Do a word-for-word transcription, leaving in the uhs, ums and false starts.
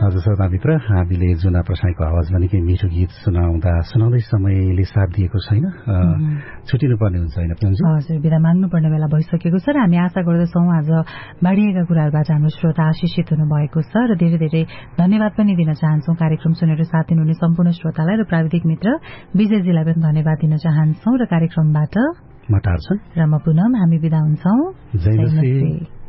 हजुर श्रोतामित्र, हामीले जुना प्रसाईको आवाजमा निकै मिठो गीत सुनाउँदा सुनाउँदै समयले साथ दिएको छैन, छुटिनुपर्ने हुन्छ होइन प्रेमजी? हजुर, बिदा माग्नुपर्ने बेला भइसकेको छ र हामी आशा गर्दछौँ आज बाँडिएका कुराहरूबाट हाम्रो श्रोता आशिषित हुनुभएको छ र धेरै धेरै धन्यवाद पनि दिन चाहन्छौँ कार्यक्रम सुनेर साथ दिनुहुने सम्पूर्ण श्रोतालाई र प्राविधिक मित्र विजयजीलाई पनि धन्यवाद दिन चाहन्छौँ र कार्यक्रमबाट म टार्छन् र म पुनम हामी बिदा हुन्छौँ। जय मसी।